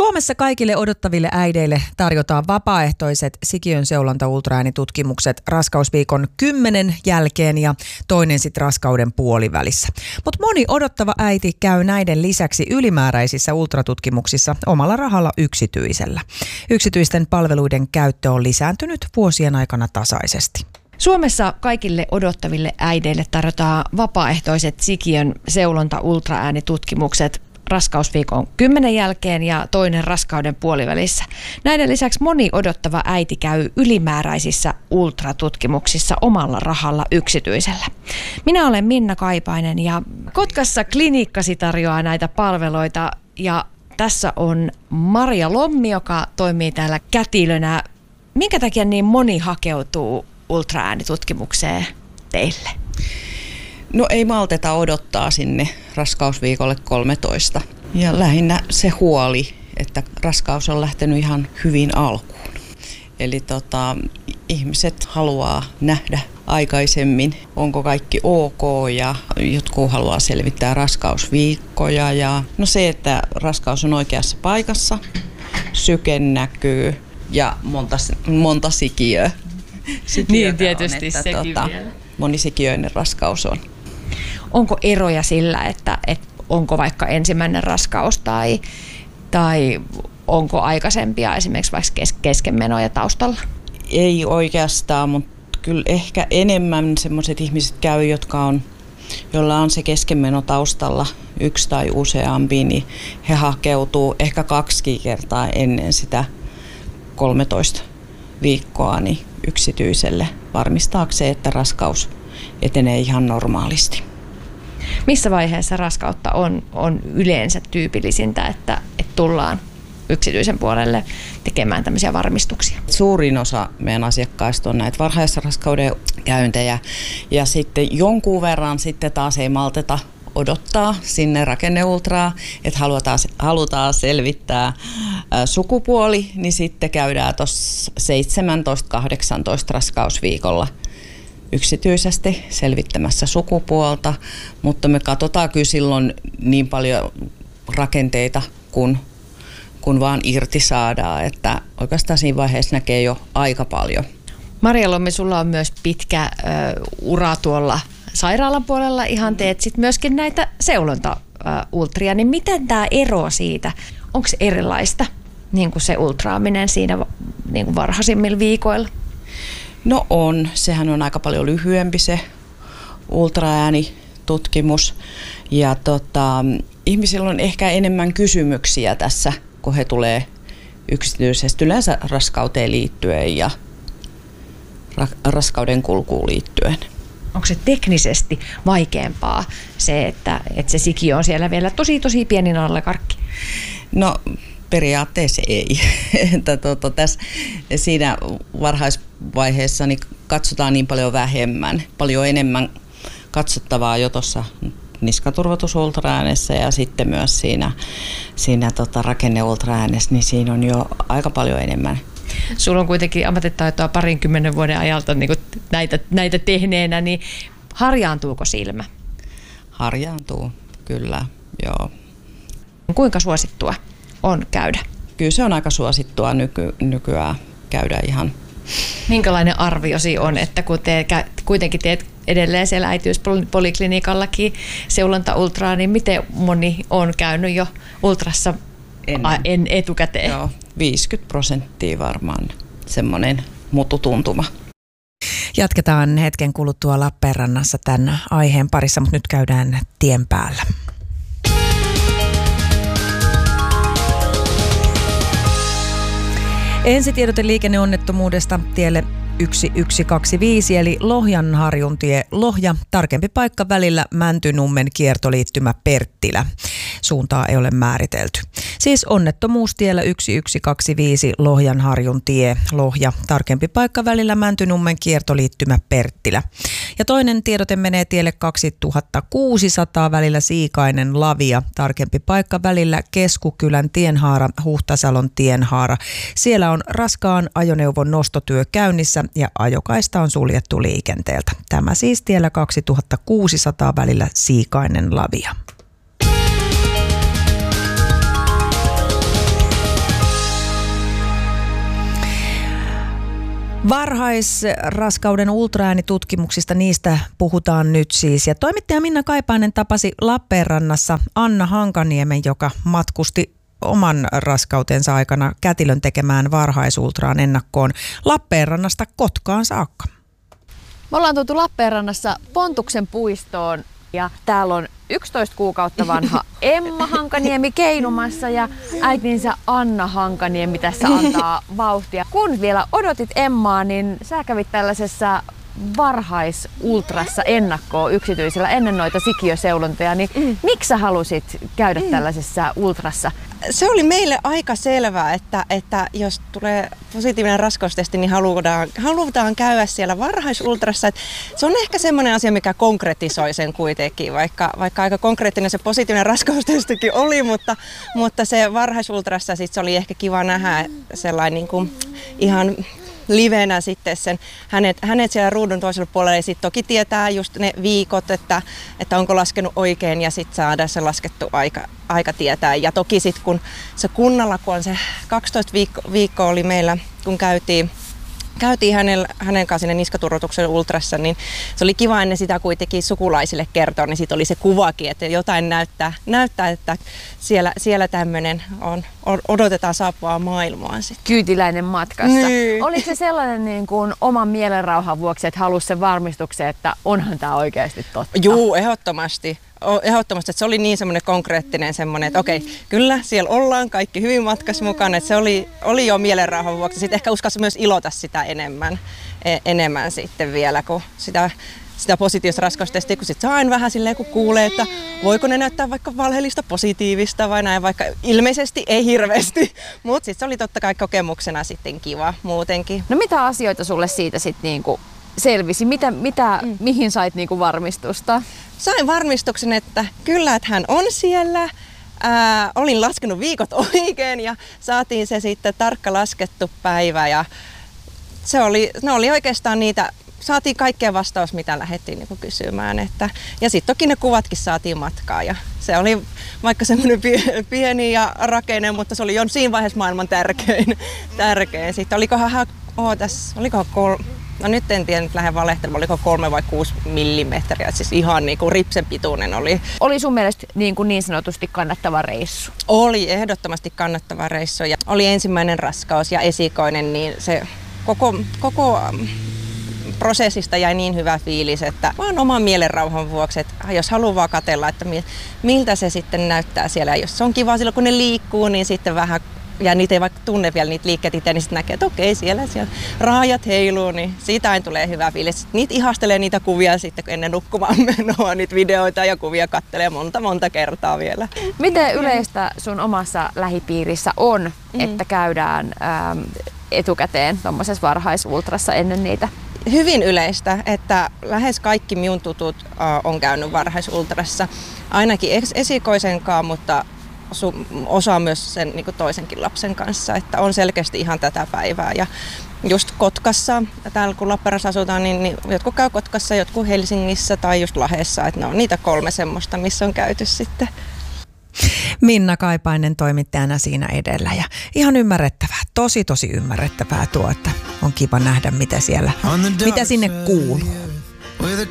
Suomessa kaikille odottaville äideille tarjotaan vapaaehtoiset sikiön seulonta ultraäänitutkimukset raskausviikon 10 jälkeen ja toinen sitten raskauden puolivälissä. Mutta moni odottava äiti käy näiden lisäksi ylimääräisissä ultratutkimuksissa omalla rahalla yksityisellä. Yksityisten palveluiden käyttö on lisääntynyt vuosien aikana tasaisesti. Suomessa kaikille odottaville äideille tarjotaan vapaaehtoiset sikiön seulonta ultraäänitutkimukset raskausviikon 10 jälkeen ja toinen raskauden puolivälissä. Näiden lisäksi moni odottava äiti käy ylimääräisissä ultratutkimuksissa omalla rahalla yksityisellä. Minä olen Minna Kaipainen ja Kotkassa klinikkasi tarjoaa näitä palveluita ja tässä on Maria Lommi, joka toimii täällä kätilönä. Minkä takia niin moni hakeutuu ultraäänitutkimukseen teille? No ei malteta odottaa sinne raskausviikolle 13. Ja lähinnä se huoli, että raskaus on lähtenyt ihan hyvin alkuun. Eli ihmiset haluaa nähdä aikaisemmin, onko kaikki ok ja jotkut haluaa selvittää raskausviikkoja. Ja no se, että raskaus on oikeassa paikassa, syke näkyy ja monta sikiöä. Niin tietysti on, että sekin vielä. Monisikiöinen raskaus on. Onko eroja sillä, että onko vaikka ensimmäinen raskaus tai onko aikaisempia esimerkiksi vaikka keskenmenoja taustalla? Ei oikeastaan, mutta kyllä ehkä enemmän sellaiset ihmiset käy, joilla on se keskenmeno taustalla, yksi tai useampi, niin he hakeutuu ehkä 2 kertaa ennen sitä 13 viikkoa niin yksityiselle varmistaakseen, että raskaus etenee ihan normaalisti. Missä vaiheessa raskautta on yleensä tyypillisintä, että tullaan yksityisen puolelle tekemään tämmöisiä varmistuksia? Suurin osa meidän asiakkaista on näitä varhaisraskauden käyntejä ja sitten jonkun verran sitten taas ei malteta odottaa sinne rakenneultraa, että halutaan selvittää sukupuoli, niin sitten käydään tuossa 17-18 raskausviikolla yksityisesti selvittämässä sukupuolta, mutta me katsotaan kyllä silloin niin paljon rakenteita, kun vaan irti saadaan, että oikeastaan siinä vaiheessa näkee jo aika paljon. Maria Lommi, sulla on myös pitkä ura tuolla sairaalan puolella, ihan teet sitten myöskin näitä seulonta-ultria, niin miten tämä eroaa siitä? Onko se erilaista niin kuin se ultraaminen siinä niin kuin varhaisimmilla viikoilla? No on. Sehän on aika paljon lyhyempi se ultraäänitutkimus. Ja ihmisillä on ehkä enemmän kysymyksiä tässä, kun he tulee yksityisesti yleensä raskauteen liittyen ja raskauden kulkuun liittyen. Onko se teknisesti vaikeampaa se, että se sikiö on siellä vielä tosi pieni nallekarkki? No periaatteessa ei. Siinä varhaisvaiheessa niin katsotaan niin paljon vähemmän, paljon enemmän katsottavaa jo tuossa niskaturvotusultraäänessä ja sitten myös siinä rakenneultraäänessä, niin siinä on jo aika paljon enemmän. Sulla on kuitenkin ammattitaitoa 20 vuoden ajalta niin näitä tehneenä, niin harjaantuuko silmä? Harjaantuu, kyllä, joo. Kuinka suosittua on käydä? Kyllä se on aika suosittua nykyään käydä ihan. Minkälainen arviosi on, että kun te kuitenkin teet edelleen siellä äitiyspoliklinikallakin seulonta-ultraa, niin miten moni on käynyt jo ultrassa etukäteen? Joo, 50% varmaan semmoinen mututuntuma. Jatketaan hetken kuluttua Lappeenrannassa tämän aiheen parissa, mutta nyt käydään tien päällä. Ensitiedote liikenneonnettomuudesta tielle 1125 eli Lohjanharjuntie Lohja, tarkempi paikka välillä Mäntynummen kiertoliittymä Perttilä. Suuntaa ei ole määritelty. Siis onnettomuus tiellä 1125 Lohjanharjuntie Lohja, tarkempi paikka välillä Mäntynummen kiertoliittymä Perttilä. Ja toinen tiedote menee tielle 2600 välillä Siikainen Lavia, tarkempi paikka välillä Keskukylän tienhaara Huhtasalon tienhaara. Siellä on raskaan ajoneuvon nostotyö käynnissä ja ajokaista on suljettu liikenteeltä. Tämä siis tiellä 2600 välillä Siikainen Lavia. Varhaisraskauden ultraäänitutkimuksista, niistä puhutaan nyt siis. Ja toimittaja Minna Kaipainen tapasi Lappeenrannassa Anna Hankaniemen, joka matkusti oman raskautensa aikana kätilön tekemään varhaisultraan ennakkoon Lappeenrannasta Kotkaan saakka. Me ollaan tultu Lappeenrannassa Pontuksen puistoon ja täällä on 11 kuukautta vanha Emma Hankaniemi keinumassa ja äitinsä Anna Hankaniemi tässä antaa vauhtia. Kun vielä odotit Emmaa, niin sä kävit tällaisessa varhaisultrassa ennakkoon yksityisellä ennen noita sikiöseulontoja, niin miksi sä halusit käydä tällaisessa ultrassa? Se oli meille aika selvää, että jos tulee positiivinen raskaustesti, niin halutaan käydä siellä varhaisultrassa. Et se on ehkä semmoinen asia, mikä konkretisoi sen kuitenkin, vaikka aika konkreettinen se positiivinen raskaustestikin oli, mutta se varhaisultrassa sit se oli ehkä kiva nähdä sellainen niin kuin ihan livenä sitten hänet siellä ruudun toisella puolella, ja sitten toki tietää just ne viikot, että onko laskenut oikein, ja sitten saada se laskettu aika tietää. Ja toki sitten kun se kunnalla, kun on se 12 viikkoa oli meillä, kun käytiin hänen kanssa sinne niskaturvotuksen ultrassa, niin se oli kiva ennen sitä kuitenkin sukulaisille kertoa, niin sitten oli se kuvakin, että jotain näyttää että siellä tämmöinen odotetaan saapuvaa maailmaan sitten. Kyytiläinen matkassa. Niin. Oliko se sellainen niin kuin oman mielenrauhan vuoksi, että halusi sen varmistuksen, että onhan tämä oikeasti totta? Juu, ehdottomasti, että se oli niin semmoinen konkreettinen semmoinen, että okei, kyllä siellä ollaan kaikki hyvin matkassa mukana, että se oli jo mielenrauhan vuoksi. Sitten ehkä uskalsi myös ilota sitä enemmän sitten vielä, kun sitä positiivista raskaustestiä, kun sitten saa aina vähän silleen, kun kuulee, että voiko ne näyttää vaikka valheellista positiivista vai näin, vaikka ilmeisesti ei hirveästi, mutta sitten se oli totta kai kokemuksena sitten kiva muutenkin. No mitä asioita sulle siitä sitten niinku selvisi? Mihin sait niinku varmistusta? Sain varmistuksen, että kyllä, että hän on siellä. Olin laskenut viikot oikein ja saatiin se sitten tarkka laskettu päivä. Ja ne oli oikeastaan niitä, saatiin kaikkea vastaus, mitä lähdettiin niin kuin kysymään. Ja sitten toki ne kuvatkin saatiin matkaan. Ja se oli vaikka semmoinen pieni ja rakenne, mutta se oli jo siinä vaiheessa maailman tärkein. Sitten olikohan no nyt en tiedä, nyt lähden valehtelemaan, oliko 3 vai 6 millimetriä, siis ihan niin kuin ripsen pituinen oli. Oli sun mielestä niin sanotusti kannattava reissu? Oli ehdottomasti kannattava reissu ja oli ensimmäinen raskaus ja esikoinen, niin se koko prosessista jäi niin hyvä fiilis, että vaan oman mielenrauhan vuoksi, että jos haluaa vaan katsella, että miltä se sitten näyttää siellä. Ja jos se on kiva silloin, kun ne liikkuu, niin sitten vähän, ja niitä ei vaikka tunne vielä niitä liikkeitä itse, niin sitten näkee, että okei, siellä raajat heiluu, niin siitä aina tulee hyvä fiilis. Niitä ihastelee niitä kuvia sitten ennen nukkumaan menoa, niitä videoita ja kuvia kattelee monta kertaa vielä. Miten yleistä sun omassa lähipiirissä on, että käydään etukäteen tuommoisessa varhaisultrassa ennen niitä? Hyvin yleistä, että lähes kaikki minun tutut on käynyt varhaisultrassa, ainakin esikoisenkaan, mutta osa myös sen niin kuin toisenkin lapsen kanssa, että on selkeästi ihan tätä päivää. Ja just Kotkassa, täällä kun Lappeenrannassa asutaan, niin jotkut käy Kotkassa, jotkut Helsingissä tai just Lahdessa, että ne on niitä 3 semmoista, missä on käyty sitten. Minna Kaipainen toimittajana siinä edellä ja ihan ymmärrettävää, tosi ymmärrettävää tuo, että on kiva nähdä mitä sinne kuuluu.